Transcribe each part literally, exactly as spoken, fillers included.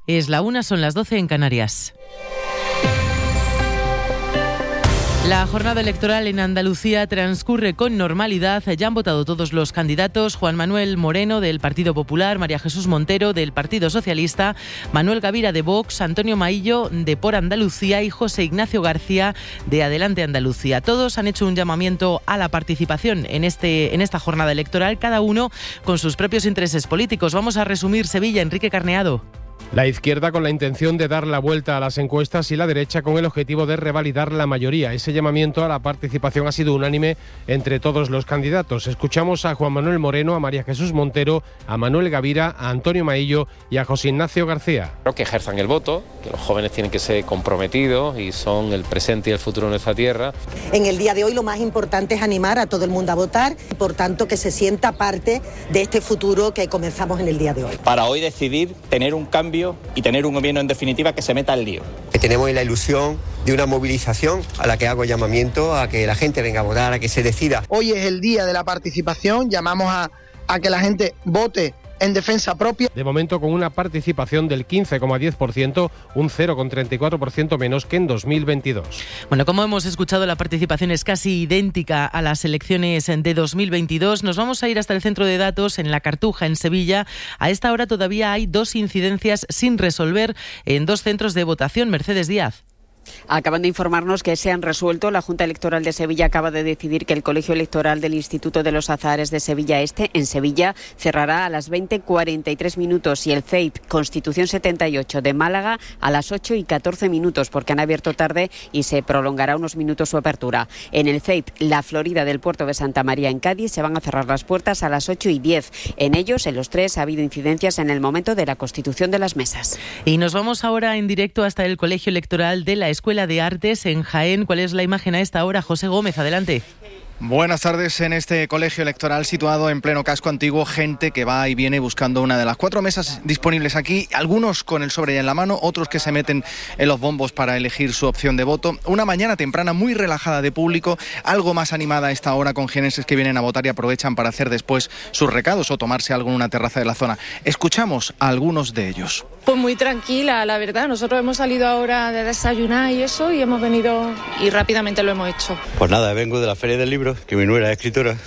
Es la una, son las doce en Canarias. La jornada electoral en Andalucía transcurre con normalidad. Ya han votado todos los candidatos: Juan Manuel Moreno, del Partido Popular; María Jesús Montero, del Partido Socialista; Manuel Gavira, de Vox; Antonio Maillo, de Por Andalucía; y José Ignacio García, de Adelante Andalucía. Todos han hecho un llamamiento a la participación en, este, en esta jornada electoral, cada uno con sus propios intereses políticos. Vamos a resumir Sevilla. Enrique Carneado. La izquierda con la intención de dar la vuelta a las encuestas y la derecha con el objetivo de revalidar la mayoría. Ese llamamiento a la participación ha sido unánime entre todos los candidatos. Escuchamos a Juan Manuel Moreno, a María Jesús Montero, a Manuel Gavira, a Antonio Maillo y a José Ignacio García. Creo que ejerzan el voto, que los jóvenes tienen que ser comprometidos y son el presente y el futuro de nuestra tierra. En el día de hoy lo más importante es animar a todo el mundo a votar, por tanto que se sienta parte de este futuro que comenzamos en el día de hoy. Para hoy decidir tener un cambio y tener un gobierno en definitiva que se meta al lío. Tenemos la ilusión de una movilización a la que hago llamamiento a que la gente venga a votar, a que se decida. Hoy es el día de la participación, llamamos a, a que la gente vote en defensa propia. De momento con una participación del quince coma diez por ciento, un cero coma treinta y cuatro por ciento menos que en dos mil veintidós. Bueno, como hemos escuchado, la participación es casi idéntica a las elecciones de dos mil veintidós. Nos vamos a ir hasta el centro de datos en La Cartuja, en Sevilla. A esta hora todavía hay dos incidencias sin resolver en dos centros de votación. Mercedes Díaz. Acaban de informarnos que se han resuelto. La Junta Electoral de Sevilla acaba de decidir que el Colegio Electoral del Instituto de los Azahares de Sevilla Este, en Sevilla, cerrará a las veinte cuarenta y tres minutos y el C E I P Constitución setenta y ocho de Málaga a las ocho y catorce minutos, porque han abierto tarde y se prolongará unos minutos su apertura. En el C E I P La Florida del Puerto de Santa María, en Cádiz, se van a cerrar las puertas a las ocho y diez. En ellos, en los tres, ha habido incidencias en el momento de la constitución de las mesas. Y nos vamos ahora en directo hasta el Colegio Electoral de la Escuela de Artes en Jaén. ¿Cuál es la imagen a esta hora? José Gómez, adelante. Buenas tardes. En este colegio electoral situado en pleno casco antiguo, gente que va y viene buscando una de las cuatro mesas disponibles aquí, algunos con el sobre ya en la mano, otros que se meten en los bombos para elegir su opción de voto. Una mañana temprana muy relajada de público, algo más animada a esta hora, con jienenses que vienen a votar y aprovechan para hacer después sus recados o tomarse algo en una terraza de la zona. Escuchamos a algunos de ellos. Pues muy tranquila, la verdad. Nosotros hemos salido ahora de desayunar y eso, y hemos venido y rápidamente lo hemos hecho. Pues nada, vengo de la Feria del Libro, que mi nuera es escritora,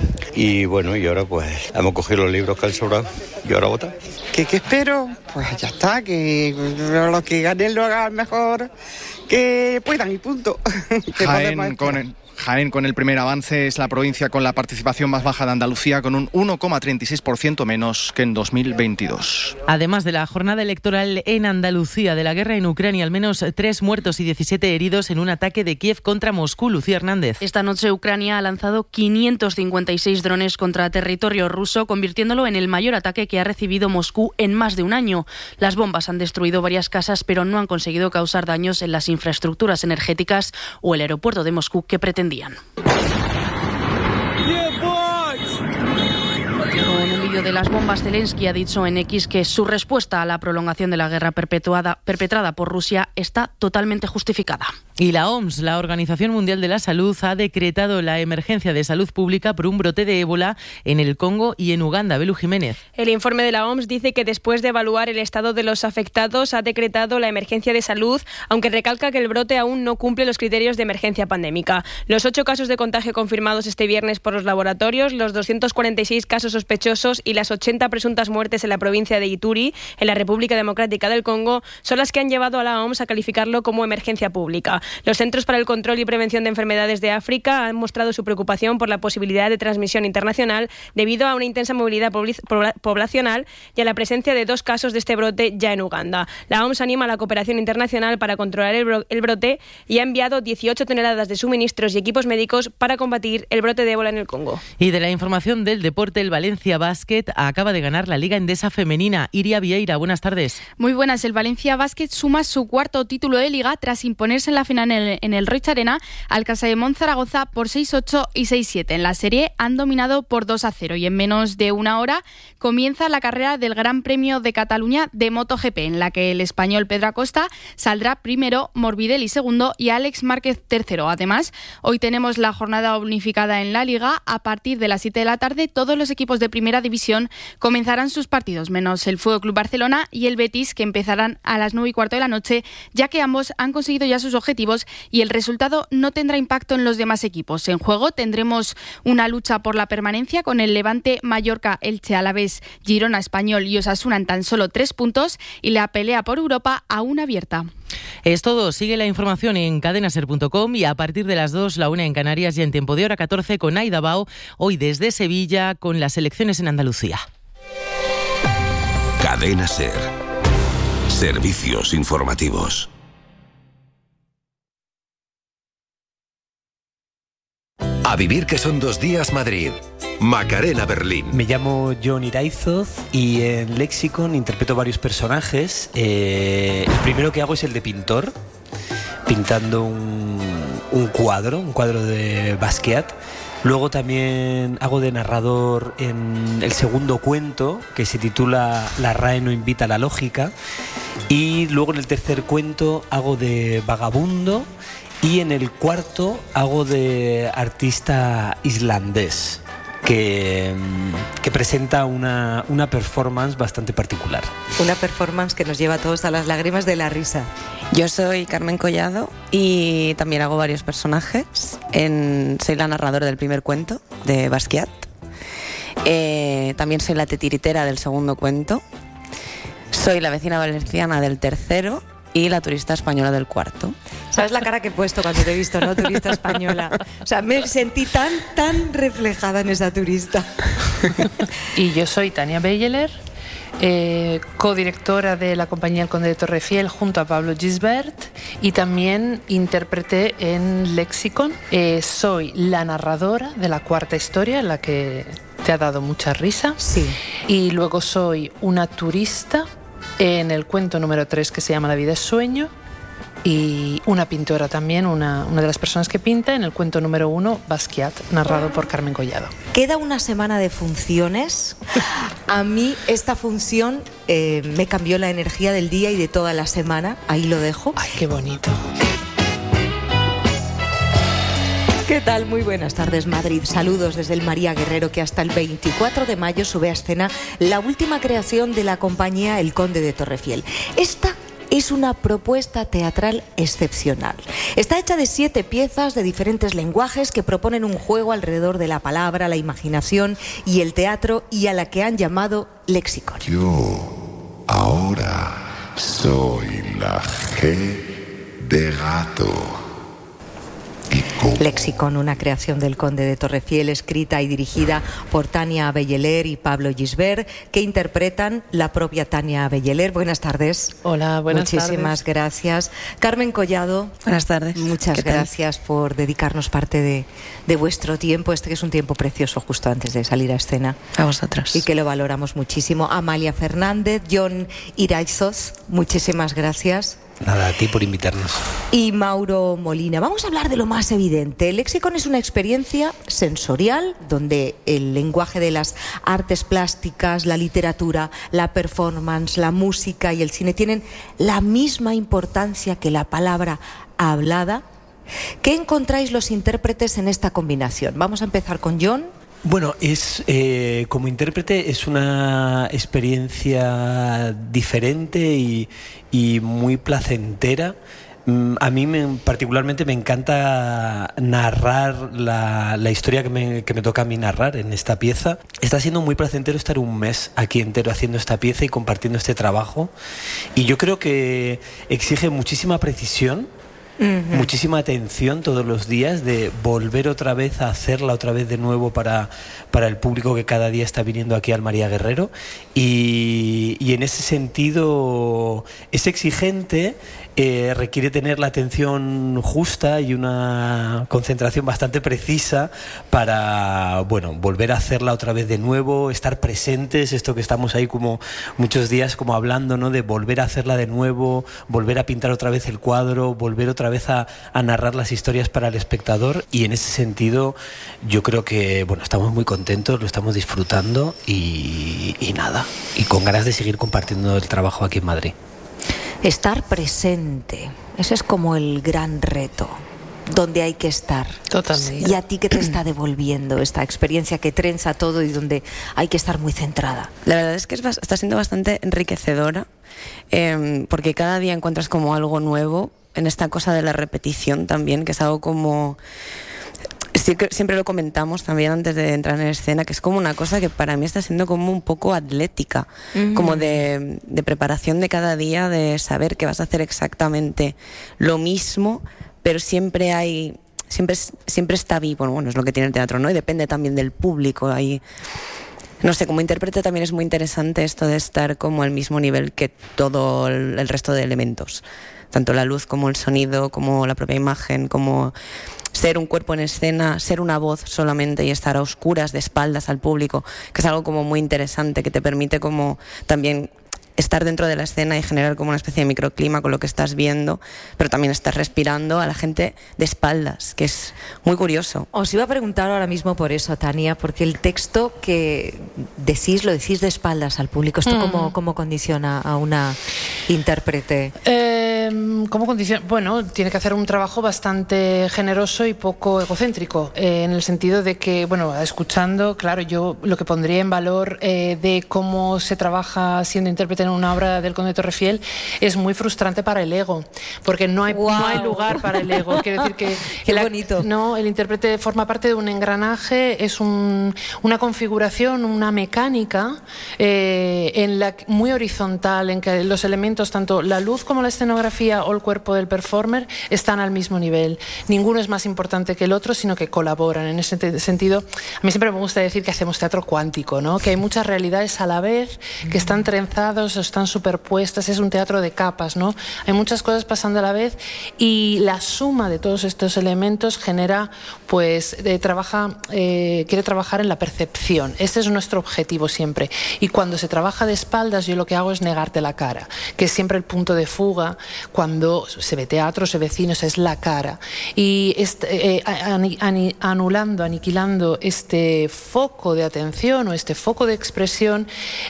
y bueno, y ahora pues hemos cogido los libros que han sobrado y ahora votar. ¿Qué, qué espero? Pues ya está, que los que ganen lo hagan mejor que puedan y punto. Jaén con el... Jaén, con el primer avance, es la provincia con la participación más baja de Andalucía, con un uno coma treinta y seis por ciento menos que en dos mil veintidós. Además de la jornada electoral en Andalucía, de la guerra en Ucrania, al menos tres muertos y diecisiete heridos en un ataque de Kiev contra Moscú. Lucía Hernández. Esta noche Ucrania ha lanzado quinientos cincuenta y seis drones contra territorio ruso, convirtiéndolo en el mayor ataque que ha recibido Moscú en más de un año. Las bombas han destruido varias casas, pero no han conseguido causar daños en las infraestructuras energéticas o el aeropuerto de Moscú que pretendían. En un vídeo de las bombas, Zelensky ha dicho en X que su respuesta a la prolongación de la guerra perpetuada, perpetrada por Rusia está totalmente justificada. Y la O M S, la Organización Mundial de la Salud, ha decretado la emergencia de salud pública por un brote de ébola en el Congo y en Uganda. Belu Jiménez. El informe de la O M S dice que después de evaluar el estado de los afectados ha decretado la emergencia de salud, aunque recalca que el brote aún no cumple los criterios de emergencia pandémica. Los ocho casos de contagio confirmados este viernes por los laboratorios, los doscientos cuarenta y seis casos sospechosos y las ochenta presuntas muertes en la provincia de Ituri, en la República Democrática del Congo, son las que han llevado a la O M S a calificarlo como emergencia pública. Los Centros para el Control y Prevención de Enfermedades de África han mostrado su preocupación por la posibilidad de transmisión internacional debido a una intensa movilidad poblacional y a la presencia de dos casos de este brote ya en Uganda. La O M S anima a la cooperación internacional para controlar el, bro- el brote y ha enviado dieciocho toneladas de suministros y equipos médicos para combatir el brote de ébola en el Congo. Y de la información del deporte, el Valencia Basket acaba de ganar la Liga Endesa Femenina. Iria Vieira, buenas tardes. Muy buenas. El Valencia Basket suma su cuarto título de Liga tras imponerse en la final final en el, en el Roig Arena al Casademont Zaragoza por seis ocho y seis siete. En la serie han dominado por dos a cero y en menos de una hora comienza la carrera del Gran Premio de Cataluña de MotoGP, en la que el español Pedro Acosta saldrá primero, Morbidelli segundo y Alex Márquez tercero. Además, hoy tenemos la jornada unificada en la Liga. A partir de las siete de la tarde, todos los equipos de Primera División comenzarán sus partidos, menos el F C Barcelona y el Betis, que empezarán a las nueve y cuarto de la noche, ya que ambos han conseguido ya sus objetivos y el resultado no tendrá impacto en los demás equipos. En juego tendremos una lucha por la permanencia con el Levante, Mallorca, Elche, Alavés, Girona, Español y Osasuna en tan solo tres puntos y la pelea por Europa aún abierta. Es todo. Sigue la información en cadenaser punto com y a partir de las dos, la una en Canarias y en tiempo de hora catorce con Aida Bao, hoy desde Sevilla con las elecciones en Andalucía. Cadena Ser. Servicios informativos. A vivir que son dos días Madrid. Macarena Berlín. Me llamo Jon Iraizoz y en Lexicon interpreto varios personajes. Eh, el primero que hago es el de pintor, pintando un, un cuadro, un cuadro de Basquiat. Luego también hago de narrador en el segundo cuento, que se titula La R A E no invita a la lógica. Y luego en el tercer cuento hago de vagabundo. Y en el cuarto hago de artista islandés, que, que presenta una, una performance bastante particular. Una performance que nos lleva a todos a las lágrimas de la risa. Yo soy Carmen Collado y también hago varios personajes. En, soy la narradora del primer cuento, de Basquiat. Eh, también soy la titiritera del segundo cuento. Soy la vecina valenciana del tercero y la turista española del cuarto. ¿Sabes la cara que he puesto cuando te he visto, no? Turista española. O sea, me sentí tan, tan reflejada en esa turista. Y yo soy Tania Belleler, eh, codirectora de la compañía El Conde de Torrefiel junto a Pablo Gisbert y también intérprete en Lexicon. Eh, soy la narradora de la cuarta historia, en la que te ha dado mucha risa. Sí. Y luego soy una turista en el cuento número tres, que se llama La vida es sueño, y una pintora también, una, una de las personas que pinta en el cuento número uno, Basquiat, narrado por Carmen Collado. Queda una semana de funciones. A mí esta función eh, me cambió la energía del día y de toda la semana. Ahí lo dejo. Ay, qué bonito. ¿Qué tal? Muy buenas tardes, Madrid. Saludos desde el María Guerrero, que hasta el veinticuatro de mayo sube a escena la última creación de la compañía El Conde de Torrefiel. Esta es una propuesta teatral excepcional. Está hecha de siete piezas de diferentes lenguajes que proponen un juego alrededor de la palabra, la imaginación y el teatro, y a la que han llamado Lexicon. Yo ahora soy la G de gato. Lexicon, una creación del Conde de Torrefiel, escrita y dirigida por Tania Belleler y Pablo Gisbert, que interpretan la propia Tania Belleler. Buenas tardes. Hola, buenas tardes. Muchísimas gracias. Carmen Collado. Buenas tardes. Muchas gracias por dedicarnos parte de, de vuestro tiempo, este que es un tiempo precioso justo antes de salir a escena. A vosotros. Y que lo valoramos muchísimo. Amalia Fernández, Jon Iraizoz, muchísimas gracias. Nada, a ti por invitarnos. Y Mauro Molina. Vamos a hablar de lo más evidente. El Lexicon es una experiencia sensorial donde el lenguaje de las artes plásticas, la literatura, la performance, la música y el cine tienen la misma importancia que la palabra hablada. ¿Qué encontráis los intérpretes en esta combinación? Vamos a empezar con Jon. Bueno, es eh, como intérprete es una experiencia diferente y, y muy placentera. A mí me, particularmente me encanta narrar la, la historia que me, que me toca a mí narrar en esta pieza. Está siendo muy placentero estar un mes aquí entero haciendo esta pieza y compartiendo este trabajo. Y yo creo que exige muchísima precisión. Uh-huh. Muchísima atención todos los días de volver otra vez a hacerla otra vez de nuevo para, para el público que cada día está viniendo aquí al María Guerrero y, y en ese sentido es exigente, eh, requiere tener la atención justa y una concentración bastante precisa para, bueno, volver a hacerla otra vez de nuevo, estar presentes, esto que estamos ahí como muchos días como hablando, ¿no? De volver a hacerla de nuevo, volver a pintar otra vez el cuadro, volver otra vez a, a narrar las historias para el espectador, y en ese sentido yo creo que, bueno, estamos muy contentos, lo estamos disfrutando y, y nada, y con ganas de seguir compartiendo el trabajo aquí en Madrid. Estar presente, ese es como el gran reto, donde hay que estar. Totalmente. ¿Y a ti qué te está devolviendo esta experiencia que trenza todo y donde hay que estar muy centrada? La verdad es que es, está siendo bastante enriquecedora, eh, porque cada día encuentras como algo nuevo en esta cosa de la repetición también, que es algo como... Siempre lo comentamos también antes de entrar en escena, que es como una cosa que para mí está siendo como un poco atlética, uh-huh. como de, de preparación de cada día, de saber que vas a hacer exactamente lo mismo, pero siempre hay, siempre, siempre está vivo, bueno, es lo que tiene el teatro, ¿no? Y depende también del público. Ahí, no sé, como intérprete también es muy interesante esto de estar como al mismo nivel que todo el, el resto de elementos, tanto la luz como el sonido, como la propia imagen, como ser un cuerpo en escena, ser una voz solamente y estar a oscuras, de espaldas al público, que es algo como muy interesante, que te permite como también estar dentro de la escena y generar como una especie de microclima con lo que estás viendo, pero también estás respirando a la gente de espaldas, que es muy curioso. Os iba a preguntar ahora mismo por eso, Tania, porque el texto que decís, lo decís de espaldas al público, ¿esto mm. cómo, cómo condiciona a una intérprete? Eh, ¿Cómo condiciona? Bueno, tiene que hacer un trabajo bastante generoso y poco egocéntrico, eh, en el sentido de que, bueno, escuchando, claro, yo lo que pondría en valor eh, de cómo se trabaja siendo intérprete en una obra del Conde de Torrefiel es muy frustrante para el ego, porque no hay, wow. no hay lugar para el ego. Quiere decir que Qué el, bonito. No, el intérprete forma parte de un engranaje, es un, una configuración, una mecánica eh, en la, muy horizontal, en que los elementos, tanto la luz como la escenografía o el cuerpo del performer, están al mismo nivel. Ninguno es más importante que el otro, sino que colaboran. En ese sentido, a mí siempre me gusta decir que hacemos teatro cuántico, ¿no? Que hay muchas realidades a la vez que están trenzados, están superpuestas, es un teatro de capas, ¿no? Hay muchas cosas pasando a la vez y la suma de todos estos elementos genera, pues, eh, trabaja, eh, quiere trabajar en la percepción. Ese es nuestro objetivo siempre. Y cuando se trabaja de espaldas, yo lo que hago es negarte la cara, que es siempre el punto de fuga. Cuando se ve teatro, se ve cine, es la cara. Y este, eh, anulando, aniquilando este foco de atención o este foco de expresión,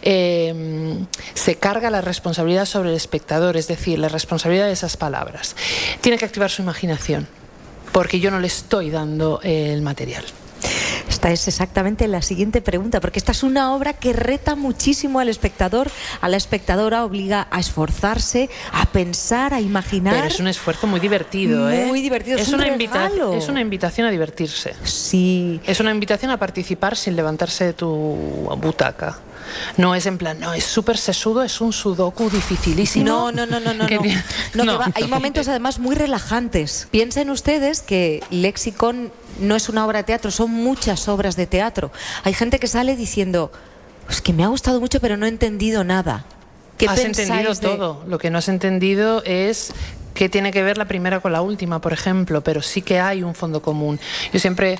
eh, se carga la responsabilidad sobre el espectador, es decir, la responsabilidad de esas palabras. Tiene que activar su imaginación, porque yo no le estoy dando el material. Esta es exactamente la siguiente pregunta, porque esta es una obra que reta muchísimo al espectador, a la espectadora, obliga a esforzarse, a pensar, a imaginar. Pero es un esfuerzo muy divertido, ¿eh? Muy divertido, es, es un una regalo. Es una invitación a divertirse. Sí. Es una invitación a participar sin levantarse de tu butaca. No es en plan, no, es súper sesudo, es un sudoku dificilísimo. No, no, no, no, no. no. no, no. Que va, hay momentos además muy relajantes. Piensen ustedes que Lexicon no es una obra de teatro, son muchas obras de teatro. Hay gente que sale diciendo, es que me ha gustado mucho, pero no he entendido nada. ¿Qué has pensáis entendido de... todo? Lo que no has entendido es qué tiene que ver la primera con la última, por ejemplo, pero sí que hay un fondo común. Yo siempre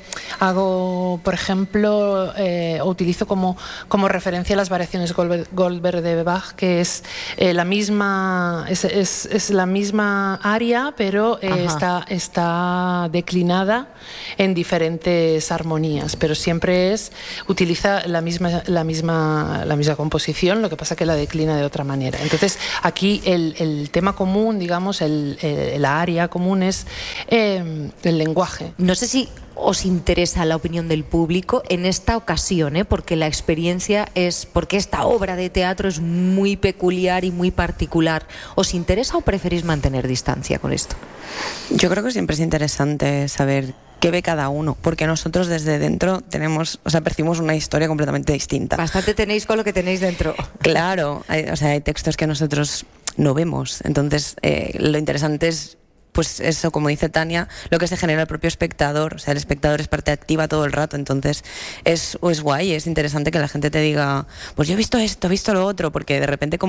hago, por ejemplo, eh, o utilizo como, como referencia las variaciones Goldberg, Goldberg de Bach, que es eh, la misma es, es, es la misma aria, pero eh, está, está declinada en diferentes armonías, pero siempre es utiliza la misma, la misma, la misma composición, lo que pasa que la declina de otra manera. Entonces, aquí el, el tema común, digamos, el la área común es eh, el lenguaje. No sé si os interesa la opinión del público en esta ocasión, ¿eh? Porque la experiencia es, porque esta obra de teatro es muy peculiar y muy particular. ¿Os interesa o preferís mantener distancia con esto? Yo creo que siempre es interesante saber qué ve cada uno, porque nosotros desde dentro tenemos, o sea, percibimos una historia completamente distinta. Bastante tenéis con lo que tenéis dentro. Claro, hay, o sea, hay textos que nosotros no vemos, entonces eh, lo interesante es, pues eso, como dice Tania, lo que se genera el propio espectador, o sea, el espectador es parte activa todo el rato, entonces es, es guay, es interesante que la gente te diga, pues yo he visto esto, he visto lo otro, porque de repente como